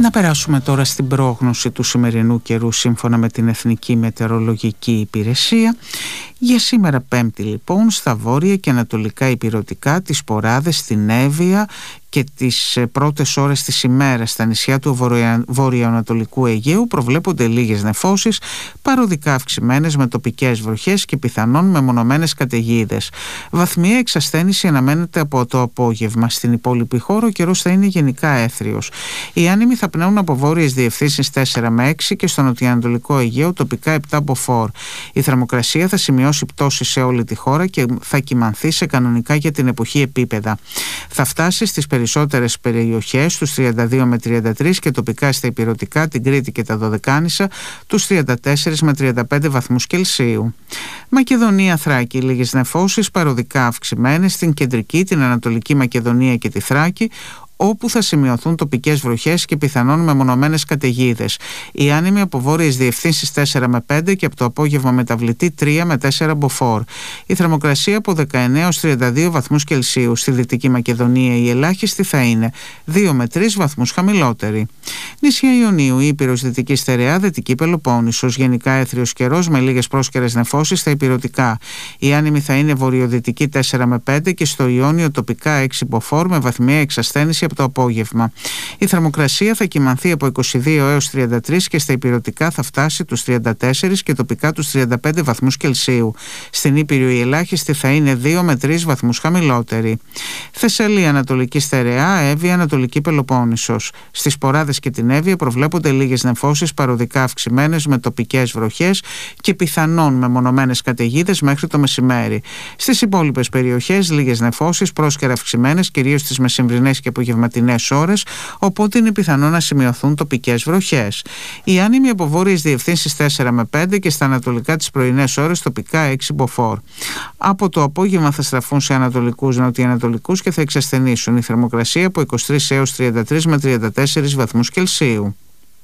Να περάσουμε τώρα στην πρόγνωση του σημερινού καιρού σύμφωνα με την Εθνική Μετεωρολογική Υπηρεσία. Για σήμερα Πέμπτη λοιπόν, στα βόρεια και ανατολικά ηπειρωτικά, τις Ποράδες, στην Εύβοια και τις πρώτες ώρες της ημέρας στα νησιά του βορειοανατολικού Αιγαίου προβλέπονται λίγες νεφώσεις, παροδικά αυξημένες με τοπικές βροχές και πιθανόν μεμονωμένες καταιγίδες. Βαθμιαία εξασθένηση αναμένεται από το απόγευμα. Στην υπόλοιπη χώρα ο καιρός θα είναι γενικά έθριος. Οι άνεμοι θα πνέουν από βόρειες διευθύνσεις 4 με 6 και στο νοτιοανατολικό Αιγαίο τοπικά 7 μποφόρ. Η θερμοκρασία θα σημειώσει πτώση σε όλη τη χώρα και θα κυμανθεί σε κανονικά για την εποχή επίπεδα. Θα φτάσει στις περισσότερες περιοχές τους 32 με 33 και τοπικά στα ηπειρωτικά, την Κρήτη και τα Δωδεκάνησα τους 34 με 35 βαθμούς Κελσίου. Μακεδονία, Θράκη, λίγες νεφώσεις, παροδικά αυξημένες στην κεντρική, την Ανατολική Μακεδονία και τη Θράκη, όπου θα σημειωθούν τοπικές βροχές και πιθανόν μεμονωμένες καταιγίδες. Οι άνεμοι από βόρειες διευθύνσεις 4 με 5 και από το απόγευμα μεταβλητή 3 με 4 μποφόρ. Η θερμοκρασία από 19 έως 32 βαθμούς Κελσίου. Στη Δυτική Μακεδονία η ελάχιστη θα είναι 2 με 3 βαθμούς χαμηλότερη. Νησιά Ιωνίου, Ήπειρος, Δυτική Στερεά, Δυτική Πελοπόννησος. Γενικά έθριος καιρός με λίγες πρόσκαιρες νεφώσεις στα ηπειρωτικά. Οι άνεμοι θα είναι βορειοδυτική 4 με 5 και στο Ιόνιο τοπικά 6 μποφόρ με βαθμιαία εξασθένηση από το απόγευμα. Η θερμοκρασία θα κυμανθεί από 22 έως 33 και στα ηπειρωτικά θα φτάσει τους 34 και τοπικά τους 35 βαθμούς Κελσίου. Στην Ήπειρο η ελάχιστη θα είναι 2 με 3 βαθμούς χαμηλότερη. Θεσσαλία, Ανατολική Στερεά, Εύβοια, Ανατολική Πελοπόννησος. Στις Ποράδες και την Εύβοια προβλέπονται λίγες νεφώσεις, παροδικά αυξημένες με τοπικές βροχές και πιθανόν μεμονωμένες καταιγίδες μέχρι το μεσημέρι. Στις υπόλοιπες περιοχές λίγες νεφώσεις, πρόσκαιρα αυξημένες, κυρίως στις μεσημβρινές και απογευματινές ώρες, οπότε είναι πιθανό να σημειωθούν τοπικές βροχές. Οι άνεμοι από βόρειες διευθύνσεις 4 με 5 και στα ανατολικά τις πρωινές ώρες τοπικά 6 μποφόρ. Από το απόγευμα θα στραφούν σε ανατολικούς, νοτιοανατολικούς και θα εξασθενήσουν. Η θερμοκρασία από 23 έως 33 με 34 βαθμούς Κελσίου.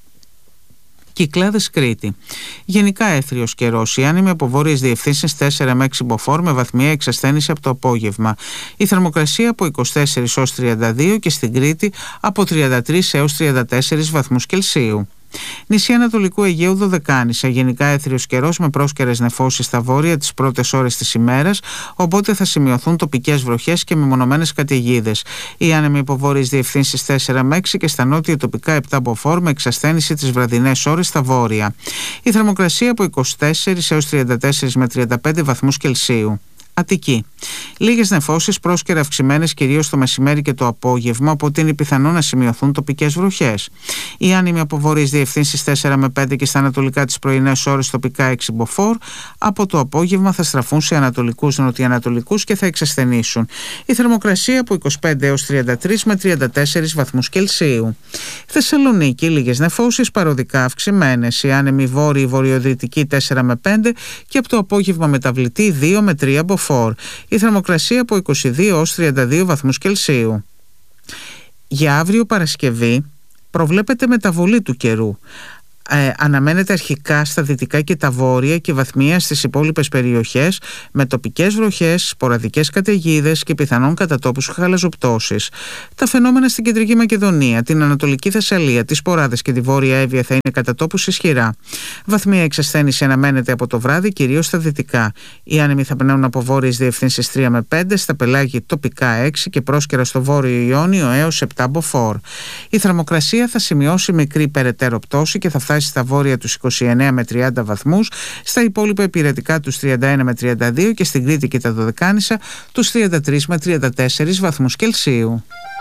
Κυκλάδες, Κρήτη. Γενικά έθριος καιρός. Οι άνεμοι από βόρειες διευθύνσεις 4 με 6 μποφόρ με βαθμιαία εξασθένηση από το απόγευμα. Η θερμοκρασία από 24 έως 32 και στην Κρήτη από 33 έως 34 βαθμούς Κελσίου. Νησιά Ανατολικού Αιγαίου, Δωδεκάνησα. Γενικά έθριος καιρός με πρόσκαιρες νεφώσεις στα βόρεια τις πρώτες ώρες της ημέρας, οπότε θα σημειωθούν τοπικές βροχές και μεμονωμένες καταιγίδες. Οι άνεμοι από βόρειες διευθύνσεις 4 με 6 και στα νότια τοπικά 7 μποφόρ με εξασθένηση τις βραδινές ώρες στα βόρεια. Η θερμοκρασία από 24 έως 34 με 35 βαθμούς Κελσίου. Αττική. Λίγες νεφώσεις, πρόσκαιρα αυξημένες κυρίως το μεσημέρι και το απόγευμα, οπότε είναι πιθανό να σημειωθούν τοπικές βροχές. Οι άνεμοι από βόρειες διευθύνσεις 4 με 5 και στα ανατολικά τις πρωινές ώρες τοπικά 6 μποφόρ, από το απόγευμα θα στραφούν σε ανατολικούς, νοτιοανατολικούς και θα εξασθενήσουν. Η θερμοκρασία από 25 έως 33 με 34 βαθμούς Κελσίου. Θεσσαλονίκη. Λίγες νεφώσεις, παροδικά αυξημένες. Οι άνεμοι βόρειοι, βορειοδυτικοί 4 με 5 και από το απόγευμα μεταβλητή 2 με 3 μποφόρ. Η θερμοκρασία από 22 ως 32 βαθμούς Κελσίου. Για αύριο Παρασκευή προβλέπεται μεταβολή του καιρού. Αναμένεται αρχικά στα δυτικά και τα βόρεια και βαθμία στις υπόλοιπες περιοχές με τοπικές βροχές, σποραδικές καταιγίδες και πιθανόν κατά τόπους χαλαζοπτώσεις. Τα φαινόμενα στην Κεντρική Μακεδονία, την Ανατολική Θεσσαλία, τις Ποράδες και τη Βόρεια Εύβοια θα είναι κατά τόπους ισχυρά. Βαθμία εξασθένηση αναμένεται από το βράδυ κυρίως στα δυτικά. Οι άνεμοι θα πνέουν από βόρειες διευθύνσεις 3 με 5, στα πελάγη τοπικά 6 και πρόσκαιρα στο Βόρειο Ιόνιο έως 7 μποφόρ. Η θερμοκρασία θα σημειώσει μικρή περαιτέρω πτώση και θα φτάσει στα βόρεια τους 29 με 30 βαθμούς, στα υπόλοιπα υπηρετικά τους 31 με 32 και στην Κρήτη και τα Δωδεκάνησα τους 33 με 34 βαθμούς Κελσίου.